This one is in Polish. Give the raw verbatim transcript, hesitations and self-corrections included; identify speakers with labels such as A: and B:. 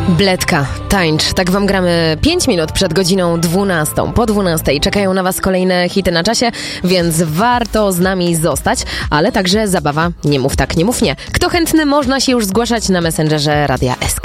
A: Bledka, tańcz. Tak wam gramy pięć minut przed godziną dwunastą. Po dwunastej czekają na was kolejne hity na czasie, więc warto z nami zostać, ale także zabawa Nie mów tak, nie mów nie. Kto chętny, można się już zgłaszać na Messengerze Radia S.